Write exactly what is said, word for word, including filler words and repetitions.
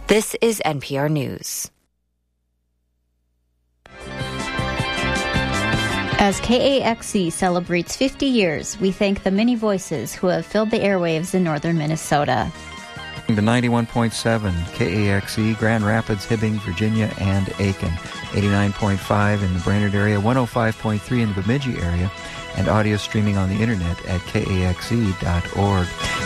This is N P R News. As K A X C celebrates fifty years, we thank the many voices who have filled the airwaves in northern Minnesota. The ninety-one point seven K A X E, Grand Rapids, Hibbing, Virginia, and Aiken. eighty-nine point five in the Brainerd area, one oh five point three in the Bemidji area, and audio streaming on the internet at K A X E dot org.